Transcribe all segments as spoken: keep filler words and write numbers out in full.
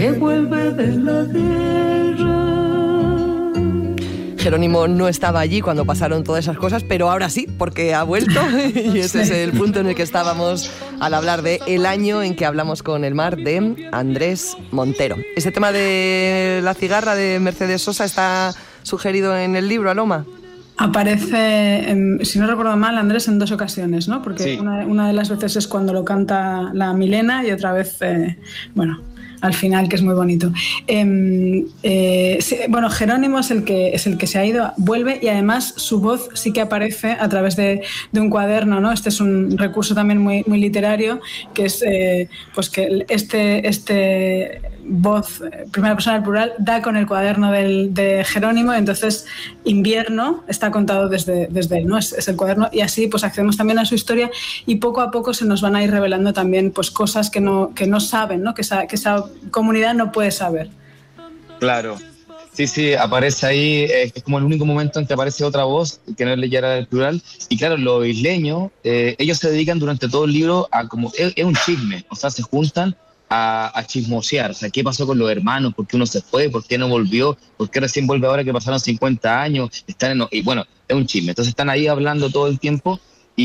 que vuelve de la guerra. Jerónimo no estaba allí cuando pasaron todas esas cosas, pero ahora sí, porque ha vuelto y ese es el punto en el que estábamos al hablar de El año en que hablamos con el mar, de Andrés Montero. Este tema de la cigarra de Mercedes Sosa está sugerido en el libro, Aloma. Aparece, en, si no recuerdo mal, Andrés, en dos ocasiones, ¿no? Porque sí. una, una de las veces es cuando lo canta la Milena y otra vez, eh, bueno, al final, que es muy bonito. Eh, eh, sí, bueno, Jerónimo es el que es el que se ha ido, vuelve, y además su voz sí que aparece a través de, de un cuaderno, ¿no? Este es un recurso también muy, muy literario, que es eh, pues que este, este voz, primera persona del plural, da con el cuaderno del, de Jerónimo, y entonces Invierno está contado desde, desde él, ¿no? Es, es el cuaderno, y así pues accedemos también a su historia, y poco a poco se nos van a ir revelando también pues cosas que no, que no saben, ¿no? Que esa, que esa comunidad no puede saber. Claro, sí, sí, aparece ahí, eh, es como el único momento en que aparece otra voz, que no es leyera del plural, y claro, los isleños, eh, ellos se dedican durante todo el libro a como, es, es un chisme, o sea, se juntan a, a chismosear, o sea, ¿qué pasó con los hermanos? ¿Por qué uno se fue? ¿Por qué no volvió? ¿Por qué recién vuelve ahora que pasaron cincuenta años? Están en, y bueno, es un chisme, entonces están ahí hablando todo el tiempo,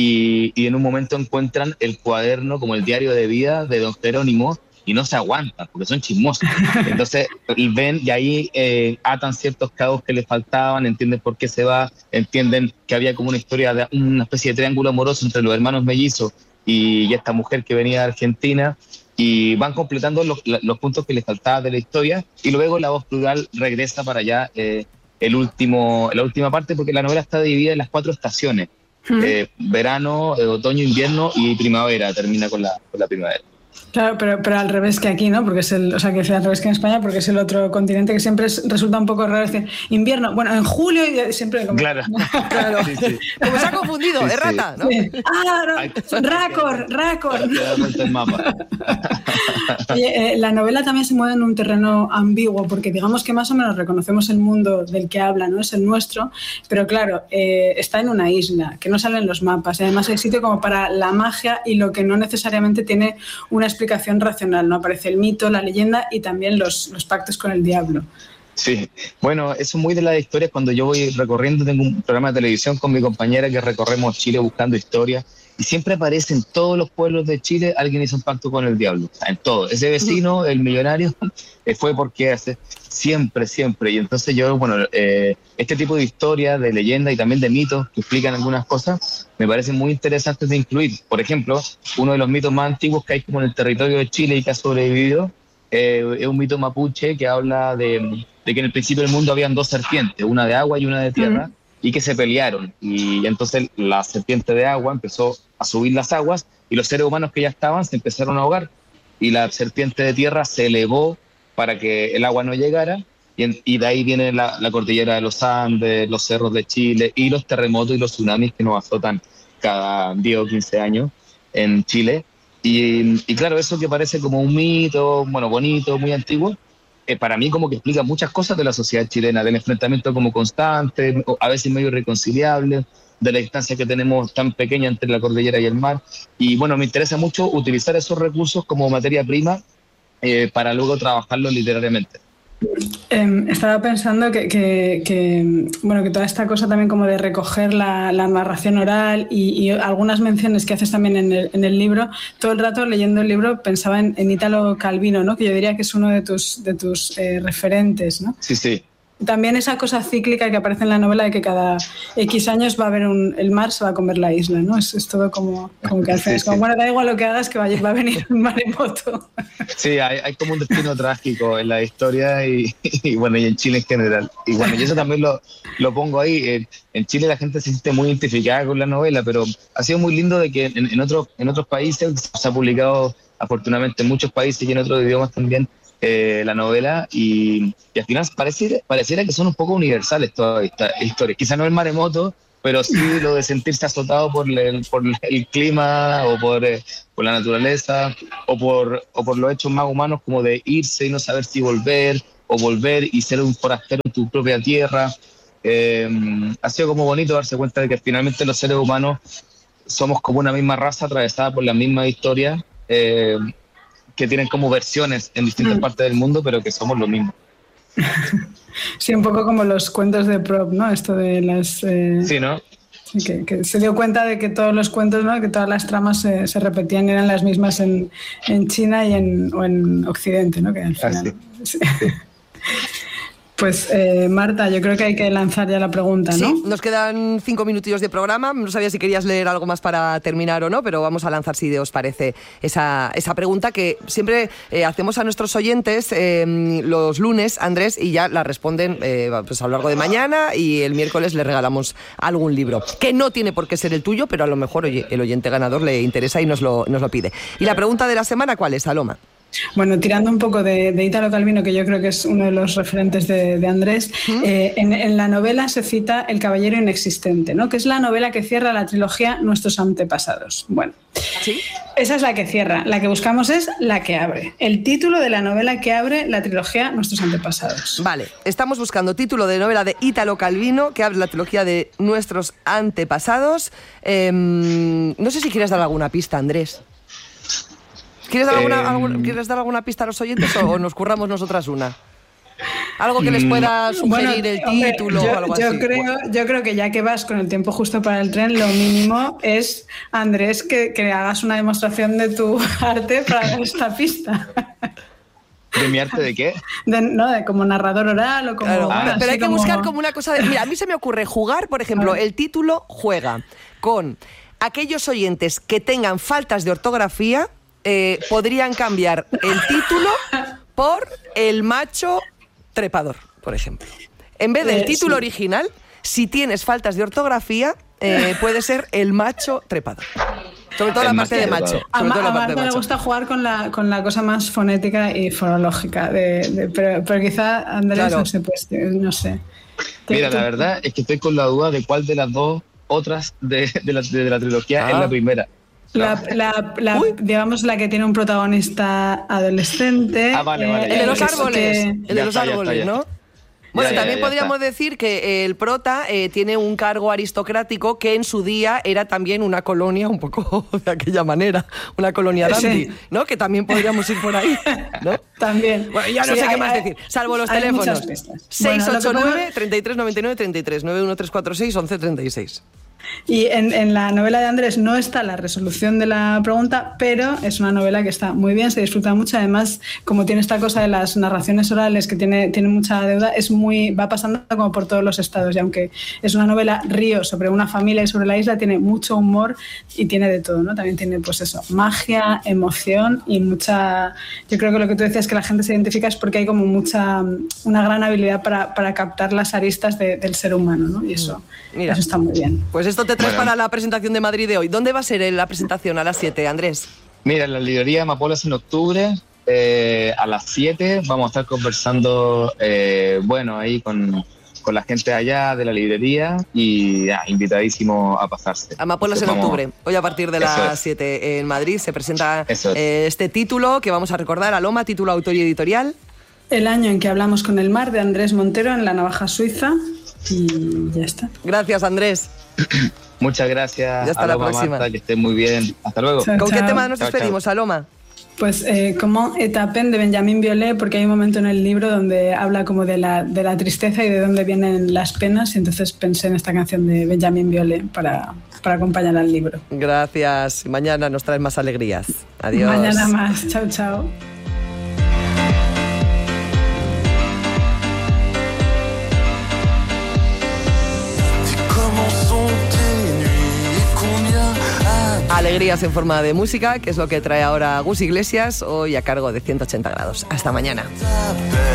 y, y en un momento encuentran el cuaderno como el diario de vida de don Jerónimo, y no se aguantan, porque son chismosos. Entonces ven y ahí eh, atan ciertos cabos que les faltaban, entienden por qué se va, entienden que había como una historia, de una especie de triángulo amoroso entre los hermanos mellizos y, y esta mujer que venía de Argentina, y van completando los, los puntos que les faltaban de la historia, y luego la voz plural regresa para allá eh, el último, la última parte, porque la novela está dividida en las cuatro estaciones, uh-huh. eh, verano, eh, otoño, invierno y primavera, termina con la, con la primavera. Claro, pero, pero al revés que aquí, ¿no? Porque es el, o sea, que es al revés que en España, porque es el otro continente que siempre es, resulta un poco raro decir invierno. Bueno, en julio y siempre como... Claro, claro. Sí, sí. Como se ha confundido, sí, errata, sí. ¿no? Sí. Ah, no. Racor, Racor. El mapa. Oye, eh, la novela también se mueve en un terreno ambiguo, porque digamos que más o menos reconocemos el mundo del que habla, ¿no? Es el nuestro, pero claro, eh, está en una isla, que no salen los mapas, y además hay sitio como para la magia y lo que no necesariamente tiene una explicación racional, ¿no? Aparece el mito, la leyenda y también los, los pactos con el diablo. Sí, bueno, eso es muy de las historias. Cuando yo voy recorriendo, tengo un programa de televisión con mi compañera que recorremos Chile buscando historias, y siempre aparece en todos los pueblos de Chile alguien hizo un pacto con el diablo, o sea, en todo. Ese vecino, el millonario, fue porque hace siempre, siempre. Y entonces yo, bueno, eh, este tipo de historias, de leyendas y también de mitos que explican algunas cosas, me parecen muy interesantes de incluir. Por ejemplo, uno de los mitos más antiguos que hay como en el territorio de Chile y que ha sobrevivido, eh, es un mito mapuche que habla de, de que en el principio del mundo habían dos serpientes, una de agua y una de tierra, uh-huh. y que se pelearon, y entonces la serpiente de agua empezó a subir las aguas y los seres humanos que ya estaban se empezaron a ahogar, y la serpiente de tierra se elevó para que el agua no llegara, y, en, y de ahí viene la, la cordillera de los Andes, los cerros de Chile y los terremotos y los tsunamis que nos azotan cada diez o quince años en Chile. Y, y claro, eso que parece como un mito, bueno, bonito, muy antiguo, Eh, para mí como que explica muchas cosas de la sociedad chilena, del enfrentamiento como constante, a veces medio irreconciliable, de la distancia que tenemos tan pequeña entre la cordillera y el mar. Y bueno, me interesa mucho utilizar esos recursos como materia prima eh, para luego trabajarlos literariamente. Eh, estaba pensando que, que, que, bueno, que toda esta cosa también como de recoger la, la narración oral y, y algunas menciones que haces también en el, en el libro, todo el rato leyendo el libro pensaba en, en Italo Calvino, ¿no? Que yo diría que es uno de tus, de tus eh, referentes, ¿no? Sí, sí. También esa cosa cíclica que aparece en la novela de que cada X años va a haber un, el mar se va a comer la isla, ¿no? Es, es todo como, como que haces, sí, como, sí. Bueno, da igual lo que hagas que va, va a venir un maremoto. Sí, hay, hay como un destino trágico en la historia y, y bueno, y en Chile en general. Y bueno, y eso también lo, lo pongo ahí. En, en Chile la gente se siente muy identificada con la novela, pero ha sido muy lindo de que en, en, otros, en otros países se ha publicado afortunadamente en muchos países y en otros idiomas también Eh, la novela, y, y al final pareciera, pareciera que son un poco universales todas estas historias. Quizá no el maremoto, pero sí lo de sentirse azotado por el, por el clima o por, eh, por la naturaleza o por, o por los hechos más humanos, como de irse y no saber si volver, o volver y ser un forastero en tu propia tierra. Eh, ha sido como bonito darse cuenta de que finalmente los seres humanos somos como una misma raza atravesada por la misma historia, eh, que tienen como versiones en distintas mm. partes del mundo, pero que somos lo mismo. Sí, un poco como los cuentos de Propp, ¿no? Esto de las... Eh... Sí, ¿no? Que, que se dio cuenta de que todos los cuentos, ¿no? Que todas las tramas se, se repetían y eran las mismas en, en China y en, o en Occidente, ¿no? Que al final, ah, sí. Sí. Pues eh, Marta, yo creo que hay que lanzar ya la pregunta, ¿no? Sí, nos quedan cinco minutillos de programa. No sabía si querías leer algo más para terminar o no, pero vamos a lanzar, si os parece, esa, esa pregunta que siempre eh, hacemos a nuestros oyentes eh, los lunes, Andrés, y ya la responden eh, pues a lo largo de mañana, y el miércoles le regalamos algún libro, que no tiene por qué ser el tuyo, pero a lo mejor, oye, el oyente ganador le interesa y nos lo, nos lo pide. ¿Y la pregunta de la semana cuál es, Aloma? Bueno, tirando un poco de, de Italo Calvino, que yo creo que es uno de los referentes de, de Andrés, ¿Mm? eh, en, en la novela se cita El caballero inexistente, ¿no? Que es la novela que cierra la trilogía Nuestros antepasados. Bueno, ¿sí? Esa es la que cierra. La que buscamos es la que abre. El título de la novela que abre la trilogía Nuestros antepasados. Vale, estamos buscando título de novela de Italo Calvino que abre la trilogía de Nuestros antepasados. Eh, no sé si quieres dar alguna pista, Andrés. ¿Quieres dar, alguna, eh, alguna, ¿Quieres dar alguna pista a los oyentes o, o nos curramos nosotras una? Algo que les pueda sugerir, bueno, el título hombre, yo, o algo yo así. Creo, yo creo que ya que vas con el tiempo justo para el tren, lo mínimo es, Andrés, que, que hagas una demostración de tu arte para dar esta pista. ¿De mi arte de qué? De, no, de como narrador oral o como... Claro, bueno, pero hay que como... buscar como una cosa de... Mira, a mí se me ocurre jugar, por ejemplo, el título juega con aquellos oyentes que tengan faltas de ortografía. Eh, podrían cambiar el título por el macho trepador, por ejemplo. En vez del eh, título sí. original, si tienes faltas de ortografía, eh, puede ser el macho trepador. Sobre todo el la parte de macho. A, sobre todo a la parte Marta le gusta jugar con la, con la cosa más fonética y fonológica, de, de, pero, pero quizá Andrés claro. no sé, pues, no sé. Mira, la verdad es que estoy con la duda de cuál de las dos otras de, de, la, de la trilogía ah. es la primera. La, la, la, digamos la que tiene un protagonista adolescente. Ah, vale, vale. Eh, el de los árboles, que... el de los está, árboles, ya está, ya. ¿no? Bueno, ya, ya, también ya, ya podríamos está. decir que el prota eh, tiene un cargo aristocrático que en su día era también una colonia un poco de aquella manera, una colonia dandy, sí. ¿no? Que también podríamos ir por ahí, ¿no? También. Bueno, ya no sí, sé hay, qué más hay, decir, salvo los hay teléfonos. seis ocho nueve, bueno, treinta y tres noventa y nueve, treinta y tres, nueve uno tres cuatro seis, once treinta y seis. Y en, en la novela de Andrés no está la resolución de la pregunta, pero es una novela que está muy bien, se disfruta mucho. Además, como tiene esta cosa de las narraciones orales, que tiene, tiene mucha deuda, es muy, va pasando como por todos los estados. Y aunque es una novela río sobre una familia y sobre la isla, tiene mucho humor y tiene de todo, ¿no? También tiene, pues eso, magia, emoción y mucha... Yo creo que lo que tú decías que la gente se identifica es porque hay como mucha... una gran habilidad para, para captar las aristas de, del ser humano, ¿no? Y eso, Mira, eso está muy bien. Pues esto te traes bueno. para la presentación de Madrid de hoy. ¿Dónde va a ser la presentación? A las siete, Andrés. Mira, en la librería Amapolas en octubre, eh, a las siete, vamos a estar conversando, eh, bueno, ahí con, con la gente allá de la librería y ya, invitadísimo a pasarse. Amapolas en vamos, octubre. Hoy a partir de las es. siete en Madrid se presenta es. eh, este título que vamos a recordar, Aloma, título, autor y editorial. El año en que hablamos con el mar, de Andrés Montero, en La Navaja Suiza. Y ya está. Gracias, Andrés. Muchas gracias. Ya hasta Aloma, la próxima. Marta, que estén muy bien. Hasta luego. Chao, ¿Con chao. qué tema nos chao, despedimos, chao. Aloma? Pues eh, como Etapen de Benjamin Biolay, porque hay un momento en el libro donde habla como de la, de la tristeza y de dónde vienen las penas, y entonces pensé en esta canción de Benjamin Biolay para, para acompañar al libro. Gracias. Mañana nos traes más alegrías. Adiós. Mañana más. Chao, chao. Alegrías en forma de música, que es lo que trae ahora Gus Iglesias, hoy a cargo de ciento ochenta grados. Hasta mañana.